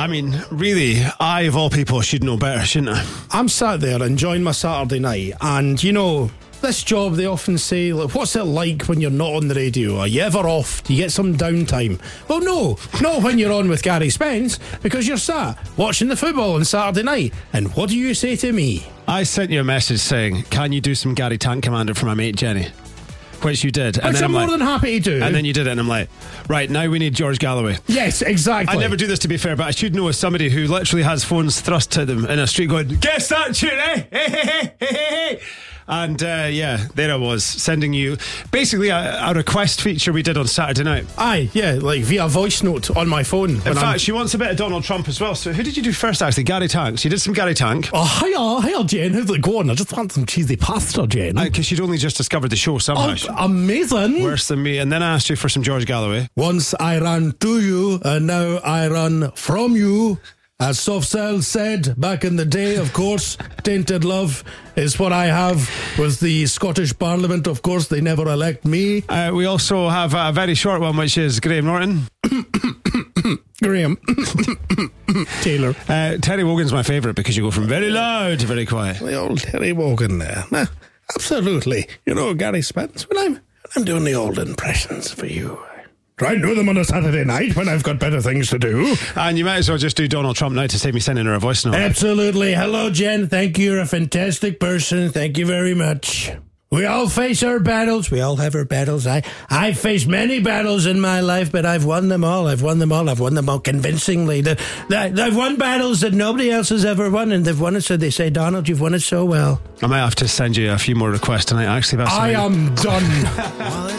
I mean, really, I, of all people, should know better, shouldn't I? I'm sat there enjoying my Saturday night, and you know, this job, they often say, like, what's it like when you're not on the radio? Are you ever off? Do you get some downtime? Well, no, not when you're on with Gary Spence, because you're sat watching the football on Saturday night. And what do you say to me? I sent you a message saying, can you do some Gary Tank Commander for my mate Jenny? Which you did. Which I'm more than happy to do. And then you did it, and I'm like, right, now we need George Galloway. Yes, exactly. I never do this, to be fair, but I should know as somebody who literally has phones thrust to them in a street going, guess that tune, eh? Hey, hey, hey, hey, hey. And yeah, there I was, sending you basically a request feature we did on Saturday night. Aye, yeah, like via voice note on my phone. In fact, she wants a bit of Donald Trump as well. So who did you do first, actually? Gary Tank. She did some Gary Tank. Oh, hiya, Jen. How's it going? I just want some cheesy pasta, Jen. Because she'd only just discovered the show somehow. Oh, amazing. Worse than me. And then I asked you for some George Galloway. Once I ran to you, and now I run from you. As Soft Cell said back in the day, of course, tainted love is what I have with the Scottish Parliament. Of course, they never elect me. We also have a very short one, which is Graham Norton. Graham. Taylor. Terry Wogan's my favourite because you go from very loud to very quiet. The old Terry Wogan there. Absolutely. You know, Gary Spence, when I'm doing the old impressions for you, try and do them on a Saturday night when I've got better things to do. And you might as well just do Donald Trump now to save me sending her a voice note. Absolutely. Hello, Jen. Thank you. You're a fantastic person. Thank you very much. We all face our battles. We all have our battles. I've faced many battles in my life, but I've won them all. I've won them all convincingly. I've won battles that nobody else has ever won, and they've won it, so they say, Donald, you've won it so well. I might have to send you a few more requests tonight, actually. I am done.